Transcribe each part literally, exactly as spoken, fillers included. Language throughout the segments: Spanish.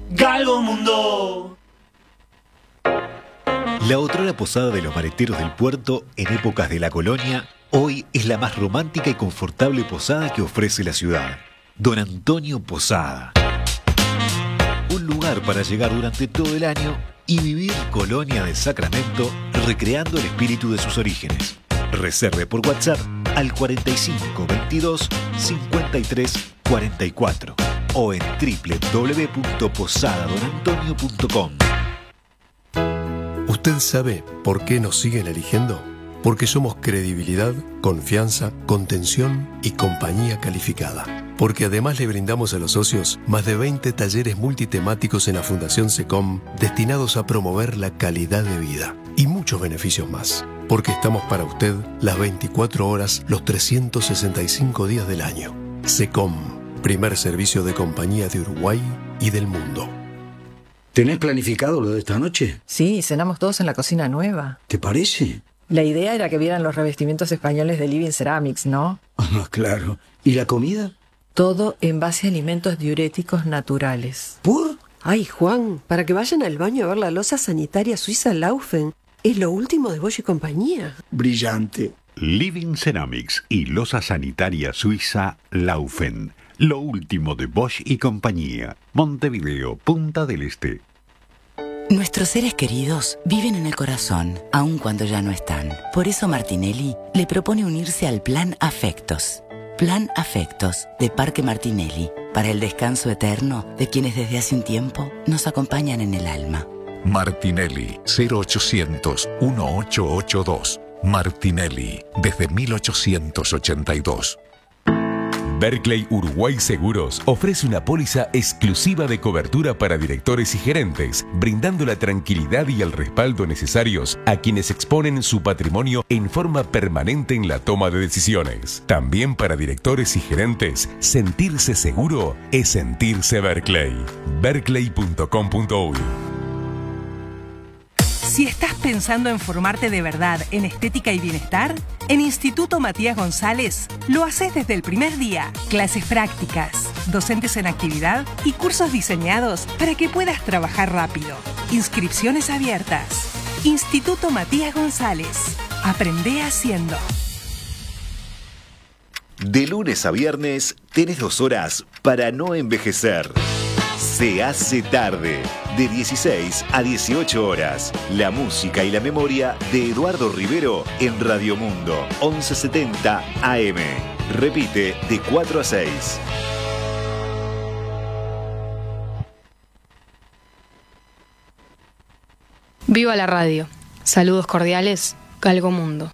Galgo Mundo. La otrora posada de los mareteros del puerto en épocas de la colonia, hoy es la más romántica y confortable posada que ofrece la ciudad. Don Antonio Posada. Un lugar para llegar durante todo el año y vivir Colonia de Sacramento, recreando el espíritu de sus orígenes. Reserve por WhatsApp al cuarenta y cinco veintidós cincuenta y tres cuarenta y cuatro o en doble u doble u doble u punto posada don antonio punto com. ¿Usted sabe por qué nos siguen eligiendo? Porque somos credibilidad, confianza, contención y compañía calificada. Porque además le brindamos a los socios más de veinte talleres multitemáticos en la Fundación SECOM destinados a promover la calidad de vida y muchos beneficios más. Porque estamos para usted las veinticuatro horas, los trescientos sesenta y cinco días del año. SECOM, primer servicio de compañía de Uruguay y del mundo. ¿Tenés planificado lo de esta noche? Sí, cenamos todos en la cocina nueva. ¿Te parece? La idea era que vieran los revestimientos españoles de Living Ceramics, ¿no? Ah, claro. ¿Y la comida? Todo en base a alimentos diuréticos naturales. ¿Por? Ay, Juan, para que vayan al baño a ver la loza sanitaria suiza Laufen. Es lo último de Bosch y compañía. Brillante. Living Ceramics y loza sanitaria suiza Laufen. Lo último de Bosch y compañía. Montevideo, Punta del Este. Nuestros seres queridos viven en el corazón, aun cuando ya no están. Por eso Martinelli le propone unirse al Plan Afectos. Plan Afectos de Parque Martinelli, para el descanso eterno de quienes desde hace un tiempo nos acompañan en el alma. Martinelli, cero ochocientos dieciocho ochenta y dos. Martinelli, desde mil ochocientos ochenta y dos. Berkeley Uruguay Seguros ofrece una póliza exclusiva de cobertura para directores y gerentes, brindando la tranquilidad y el respaldo necesarios a quienes exponen su patrimonio en forma permanente en la toma de decisiones. También para directores y gerentes, sentirse seguro es sentirse Berkeley. berkeley punto com punto uy. Si estás pensando en formarte de verdad en estética y bienestar, en Instituto Matías González lo haces desde el primer día. Clases prácticas, docentes en actividad y cursos diseñados para que puedas trabajar rápido. Inscripciones abiertas. Instituto Matías González. Aprende haciendo. De lunes a viernes tenés dos horas para no envejecer. Se hace tarde, de dieciséis a dieciocho horas. La música y la memoria de Eduardo Rivero en Radio Mundo, once setenta A M. Repite de cuatro a seis. Viva la radio. Saludos cordiales, Galgo Mundo.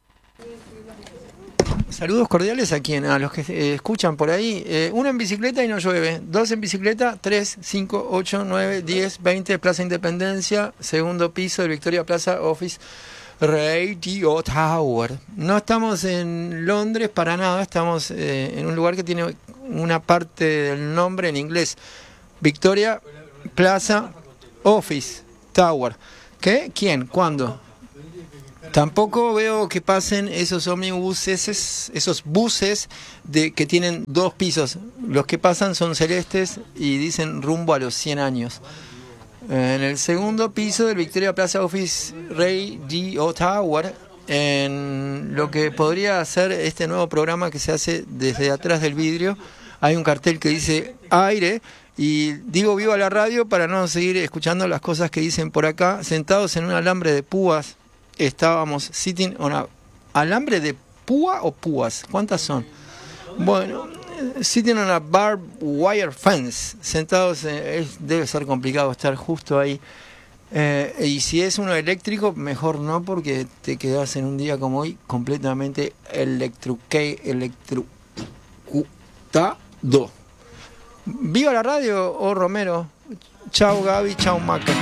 Saludos cordiales a quien, a los que eh, escuchan por ahí. Eh, uno en bicicleta y no llueve. Dos en bicicleta, tres, cinco, ocho, nueve, diez, veinte, Plaza Independencia, segundo piso de Victoria Plaza Office Radio Tower. No estamos en Londres para nada, estamos eh, en un lugar que tiene una parte del nombre en inglés. Victoria Plaza Office Tower. ¿Qué? ¿Quién? ¿Cuándo? Tampoco veo que pasen esos ómnibuses, esos buses de que tienen dos pisos. Los que pasan son celestes y dicen rumbo a los cien años. En el segundo piso del Victoria Plaza Office Radio Tower, en lo que podría ser este nuevo programa que se hace desde atrás del vidrio, hay un cartel que dice aire. Y digo viva la radio para no seguir escuchando las cosas que dicen por acá. Sentados en un alambre de púas. Estábamos sitting on a... ¿Alambre de púa o púas? ¿Cuántas son? Bueno, sitting on a barbed wire fence. Sentados, en, es, debe ser complicado estar justo ahí. Eh, y si es uno eléctrico, mejor no, porque te quedas en un día como hoy completamente electruque, electrocutado. ¿Viva la radio o Romero? Chao Gaby, chao Maca.